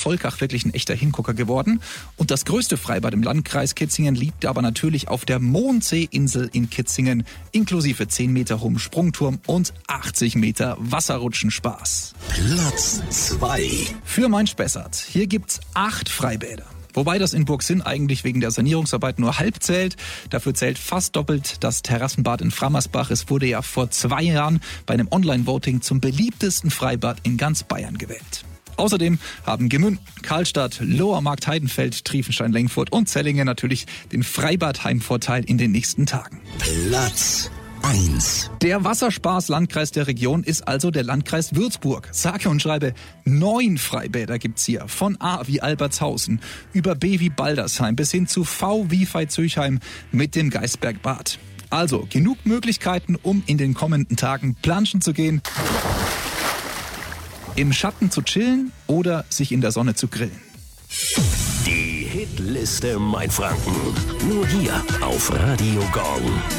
Volkach wirklich ein echter Hingucker geworden. Und das größte Freibad im Landkreis Kitzingen liegt aber natürlich auf der Mondsee-Insel in Kitzingen, inklusive 10 Meter hohem Sprungturm und 80 Meter Wasserrutschenspaß. Platz 2. Für Main Spessart. Hier gibt's 8 Freibäder. Wobei das in Burgsinn eigentlich wegen der Sanierungsarbeit nur halb zählt. Dafür zählt fast doppelt das Terrassenbad in Frammersbach. Es wurde ja vor 2 Jahren bei einem Online-Voting zum beliebtesten Freibad in ganz Bayern gewählt. Außerdem haben Gemünden, Karlstadt, Loher Markt-Heidenfeld, Triefenstein-Lengfurt und Zellingen natürlich den Freibad-Heimvorteil in den nächsten Tagen. Platz 1. Der Wasserspaß-Landkreis der Region ist also der Landkreis Würzburg. Sage und schreibe, 9 Freibäder gibt's hier. Von A wie Albertshausen, über B wie Baldersheim bis hin zu V wie Veitshöchheim mit dem Geisbergbad. Also genug Möglichkeiten, um in den kommenden Tagen planschen zu gehen, im Schatten zu chillen oder sich in der Sonne zu grillen. Die Hitliste Mainfranken. Nur hier auf Radio Gong.